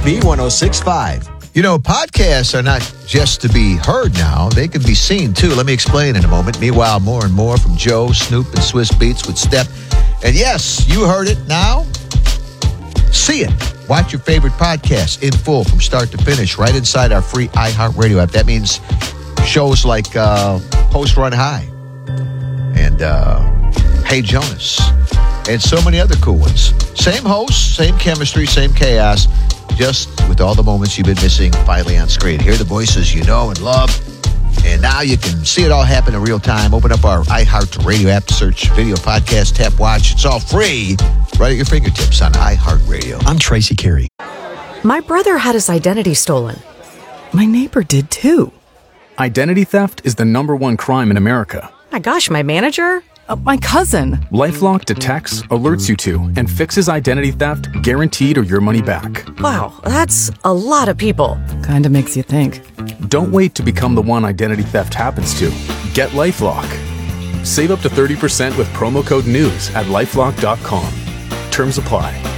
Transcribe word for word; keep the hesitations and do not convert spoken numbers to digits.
B one oh six point five. You know, podcasts are not just to be heard now. They can be seen, too. Let me explain in a moment. Meanwhile, more and more from Joe, Snoop, and Swiss Beats with Step. And yes, you heard it now. See it. Watch your favorite podcast in full from start to finish right inside our free iHeartRadio app. That means shows like uh, Post Run High and uh, Hey Jonas and so many other cool ones. Same hosts, same chemistry, same chaos. Just with all the moments you've been missing finally on screen. Hear the voices you know and love. And now you can see it all happen in real time. Open up our iHeartRadio app to search video podcast, tap watch. It's all free right at your fingertips on iHeartRadio. I'm Tracy Carey. My brother had his identity stolen. My neighbor did too. Identity theft is the number one crime in America. My gosh, my manager? Uh, my cousin. LifeLock detects, alerts you to, and fixes identity theft guaranteed or your money back. Wow, that's a lot of people. Kinda makes you think. Don't wait to become the one identity theft happens to. Get LifeLock. Save up to thirty percent with promo code NEWS at LifeLock dot com. Terms apply.